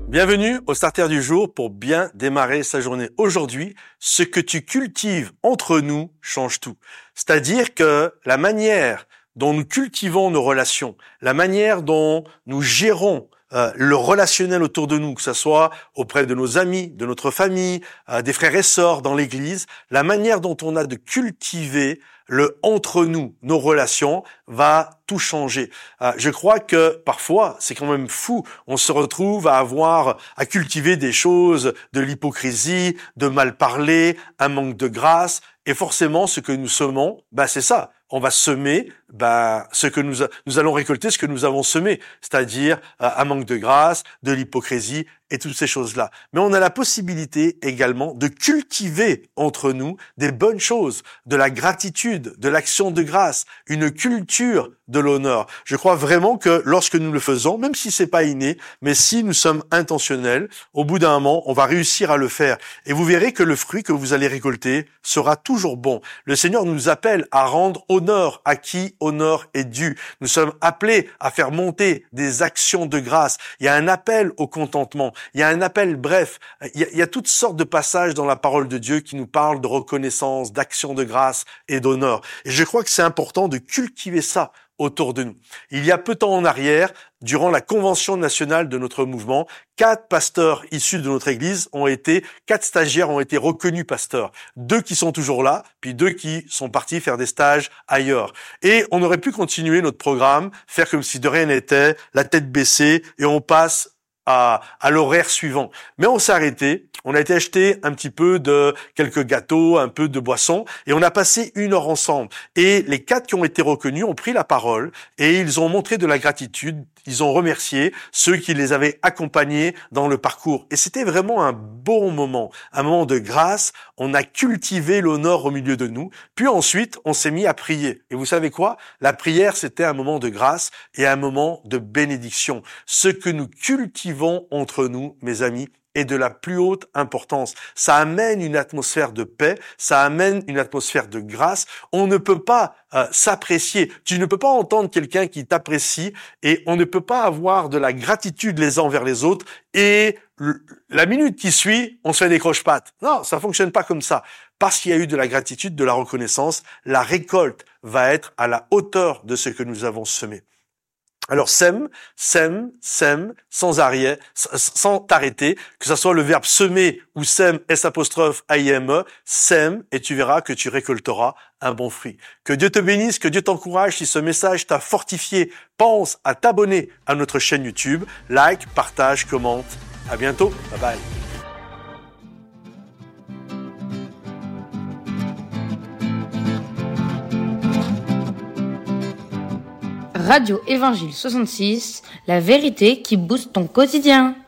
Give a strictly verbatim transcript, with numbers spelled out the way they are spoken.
Bienvenue au Starter du jour pour bien démarrer sa journée. Aujourd'hui, ce que tu cultives entre nous change tout. C'est-à-dire que la manière dont nous cultivons nos relations, la manière dont nous gérons euh, le relationnel autour de nous, que ce soit auprès de nos amis, de notre famille, euh, des frères et sœurs dans l'église, la manière dont on a de cultiver le entre nous, nos relations, va tout changer. Euh, je crois que parfois, c'est quand même fou, on se retrouve à avoir, à cultiver des choses de l'hypocrisie, de mal parler, un manque de grâce, et forcément, ce que nous semons, bah c'est ça. On va semer, bah ce que nous a, nous allons récolter ce que nous avons semé, c'est-à-dire euh, un manque de grâce, de l'hypocrisie et toutes ces choses-là. Mais on a la possibilité également de cultiver entre nous des bonnes choses, de la gratitude, de l'action de grâce, une culture de l'honneur. Je crois vraiment que lorsque nous le faisons, même si c'est pas inné, mais si nous sommes intentionnels, au bout d'un moment, on va réussir à le faire. Et vous verrez que le fruit que vous allez récolter sera toujours bon. Le Seigneur nous appelle à rendre honneur à qui honneur est dû. Nous sommes appelés à faire monter des actions de grâce. Il y a un appel au contentement. Il y a un appel, bref, il y, a, il y a toutes sortes de passages dans la parole de Dieu qui nous parlent de reconnaissance, d'action de grâce et d'honneur. Et je crois que c'est important de cultiver ça autour de nous. Il y a peu de temps en arrière, durant la convention nationale de notre mouvement, quatre pasteurs issus de notre église ont été, quatre stagiaires ont été reconnus pasteurs. Deux qui sont toujours là, puis deux qui sont partis faire des stages ailleurs. Et on aurait pu continuer notre programme, faire comme si de rien n'était, la tête baissée, et on passe à, à l'horaire suivant. Mais on s'est arrêté, on a été acheter un petit peu de quelques gâteaux, un peu de boissons, et on a passé une heure ensemble. Et les quatre qui ont été reconnus ont pris la parole et ils ont montré de la gratitude. Ils ont remercié ceux qui les avaient accompagnés dans le parcours. Et c'était vraiment un bon moment, un moment de grâce. On a cultivé l'honneur au milieu de nous. Puis ensuite, on s'est mis à prier. Et vous savez quoi? La prière, c'était un moment de grâce et un moment de bénédiction. Ce que nous cultivons entre nous, mes amis, est de la plus haute importance. Ça amène une atmosphère de paix, ça amène une atmosphère de grâce. On ne peut pas euh, s'apprécier. Tu ne peux pas entendre quelqu'un qui t'apprécie et on ne peut pas avoir de la gratitude les uns envers les autres et le, la minute qui suit, on se fait des croche-pattes. Non, ça fonctionne pas comme ça. Parce qu'il y a eu de la gratitude, de la reconnaissance, la récolte va être à la hauteur de ce que nous avons semé. Alors sème, sème, sème, sans arrêt, sans t'arrêter, que ça soit le verbe semer ou sème, S apostrophe A I M E, sème et tu verras que tu récolteras un bon fruit. Que Dieu te bénisse, que Dieu t'encourage. Si ce message t'a fortifié, pense à t'abonner à notre chaîne YouTube, like, partage, commente. À bientôt, bye bye. Radio Évangile soixante-six, la vérité qui booste ton quotidien.